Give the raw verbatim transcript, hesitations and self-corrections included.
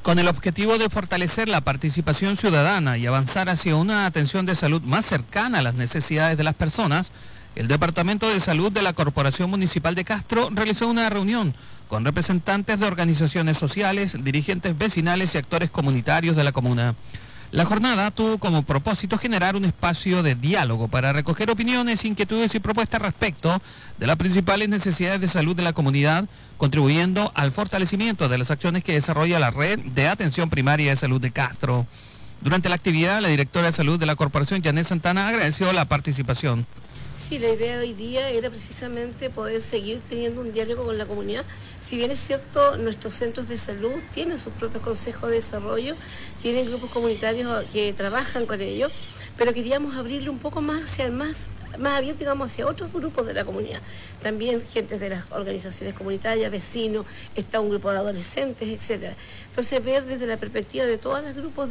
Con el objetivo de fortalecer la participación ciudadana y avanzar hacia una atención de salud más cercana a las necesidades de las personas, el Departamento de Salud de la Corporación Municipal de Castro realizó una reunión con representantes de organizaciones sociales, dirigentes vecinales y actores comunitarios de la comuna. La jornada tuvo como propósito generar un espacio de diálogo para recoger opiniones, inquietudes y propuestas respecto de las principales necesidades de salud de la comunidad, contribuyendo al fortalecimiento de las acciones que desarrolla la red de atención primaria de salud de Castro. Durante la actividad, la directora de salud de la corporación, Janet Santana, agradeció la participación. Sí, la idea de hoy día era precisamente poder seguir teniendo un diálogo con la comunidad. Si bien es cierto, nuestros centros de salud tienen sus propios consejos de desarrollo, tienen grupos comunitarios que trabajan con ellos, pero queríamos abrirle un poco más hacia el más, más abierto, digamos, hacia otros grupos de la comunidad. También gente de las organizaciones comunitarias, vecinos, está un grupo de adolescentes, etcétera. Entonces, ver desde la perspectiva de todos los grupos de